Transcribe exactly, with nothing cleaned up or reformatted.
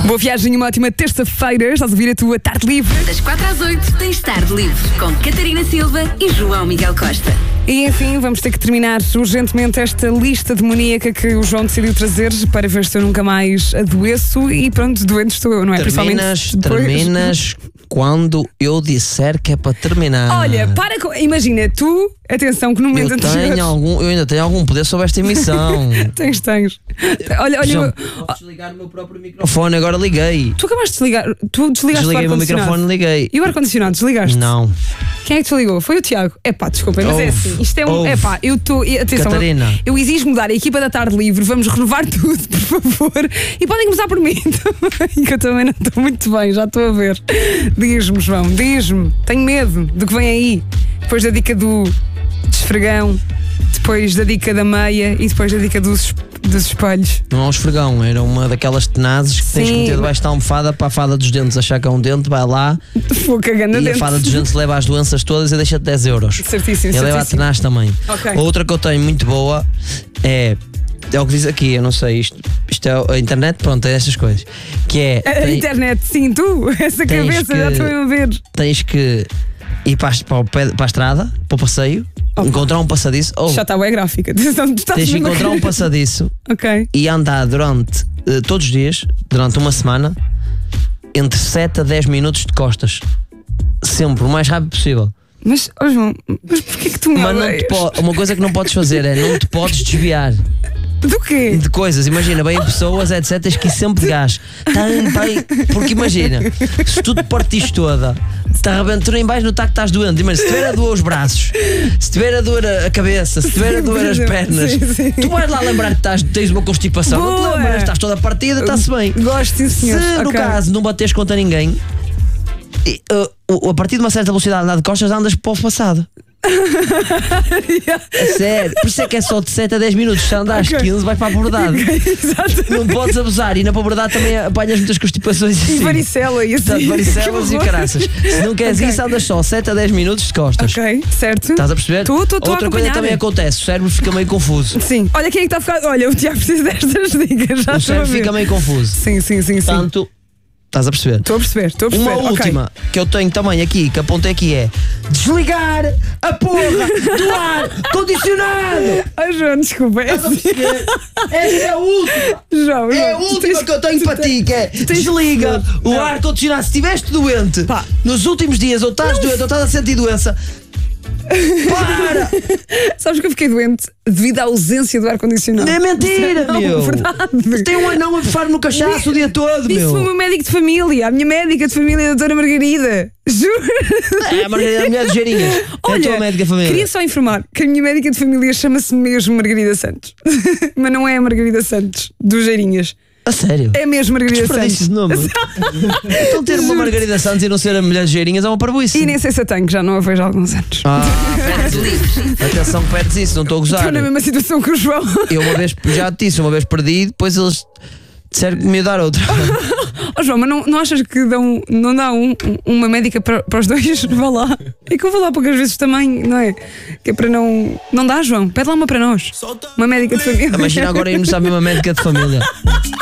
Boa viagem, uma ótima terça-feira. Estás a ouvir a tua Tarde Livre. Das quatro às oito tens Tarde Livre com Catarina Silva e João Miguel Costa. E enfim, vamos ter que terminar urgentemente esta lista demoníaca que o João decidiu trazer para ver se eu nunca mais adoeço. E pronto, doente estou eu, não é? Terminas, terminas quando eu disser que é para terminar. Olha, para com... Imagina, tu, atenção, que no momento eu anterior... tenho algum, eu ainda tenho algum poder sobre esta emissão. Tens, tens. Olha, olha. João, eu... posso desligar o meu próprio microfone, agora liguei. Tu acabaste de desligar. Tu desligaste Desliguei o o meu ar-condicionado. microfone, liguei. E o ar-condicionado, desligaste? Não. Quem é que te ligou? Foi o Tiago. É pá, desculpem, mas é Ouve, assim. Isto é um. ouve. É pá, eu estou. Atenção, Catarina. eu, eu exijo mudar a equipa da Tarde Livre. Vamos renovar tudo, por favor. E podem começar por mim também, que eu também não estou muito bem, já estou a ver. Diz-me, João, diz-me. Tenho medo do que vem aí. Depois da dica do esfregão, depois da dica da meia e depois da dica dos, dos espelhos. Não é um esfregão, era uma daquelas tenazes que Sim. tens que meter debaixo da almofada para a fada dos dentes achar que é um dente, vai lá Vou cagando a e a dentro. fada dos dentes leva as doenças todas e deixa-te dez euros. Certíssimo, E leva a certíssimo. tenaz também. Ok. Outra que eu tenho muito boa é. É o que diz aqui, eu não sei, isto, isto é a internet, pronto, é estas coisas. Que é. A, a tem- internet, sim, tu, essa Tens cabeça, que- já estou a ver. tens que ir para, as- para, o pé- para a estrada, para o passeio, Opa. encontrar um passadiço, ou Já está bem gráfica. Atenção, tu estás tens que mesmo a encontrar um querer. passadiço Ok. e andar durante eh, todos os dias, durante uma semana, entre sete a dez minutos de costas. Sempre, o mais rápido possível. Mas, oh João, mas porquê que tu me Mas não te odeias? po- uma coisa que não podes fazer é não te podes desviar Do quê? de coisas. Imagina, bem pessoas, etcétera. Tens que ir sempre de gás. Tam, bem, porque imagina, se tu te partiste toda, te arrebentas em baixo no taco que estás doente. Imagina, se tiver a doer os braços, se tiver a doer a cabeça, se tiver a doer as pernas, Sim, sim. tu vais lá lembrar que estás, tens uma constipação. Não Boa. te lembras, estás toda partida, está-se bem. Gosto, sim, senhor. Se no Ok. caso não bateres contra ninguém, e, uh, a partir de uma certa velocidade andar de costas, andas para o passado. É sério, por isso é que é só de sete a dez minutos. Se andares Ok. quinze, vais para a pobredade. Exato. Não podes abusar e na pobredade também apanhas muitas constipações E assim. varicela e assim. Portanto, varicelas Que e horror. caraças. Se não queres Ok. isso, andas só sete a dez minutos de costas. Ok, certo. Estás a perceber? Tu, tu, tu a Outra coisa acompanhar. também acontece, o cérebro fica meio confuso. Sim. Olha quem é que está a ficar. Olha, o Tiago precisa destas dicas. Já O estou a cérebro ver. fica meio confuso. Sim, sim, sim, sim. Portanto, estás a perceber? Estou a perceber, estou a perceber. Uma Ok. última que eu tenho também aqui, que apontei aqui é desligar a porra do ar condicionado. Ai, João, desculpa. É Estás a assim. perceber? Essa é a última. João, É a João, tu última tens- que eu tenho tu para tens- ti, que é tens- desliga o Não. ar condicionado. Se estiveste doente Pá. nos últimos dias, ou estás doente, ou estás a sentir doença, para! Sabes que eu fiquei doente devido à ausência do ar-condicionado. É mentira, Não, meu! verdade. Tem um anão a bufar no cachaço o dia todo, Isso meu! foi o meu médico de família, a minha médica de família, a doutora Margarida. Juro. É a Margarida, a mulher de Geirinhas. É a tua médica de família. queria só informar que a minha médica de família chama-se mesmo Margarida Santos. Mas não é a Margarida Santos, dos Geirinhas. A sério? É mesmo Margarida Desperdício Santos. de nome. Então ter uma Margarida Santos e não ser a mulher de Geirinhas é uma parboice. E nem sei se a tenho, que já não a vejo há alguns anos. Ah, Tarde Livre. atenção que perdes isso, não estou a gozar. Estou na mesma situação que o João. Eu uma vez, já te disse, uma vez perdi, depois eles disseram que me ia dar outra. Oh, João, mas não, não achas que dão, não dá um, um- uma médica para, para os dois? Vá lá. É que eu vou lá poucas vezes também, não é? Que é para não. Não dá, João. Pede lá uma para nós. Uma médica de família. Imagina agora irmos à mesma médica de família.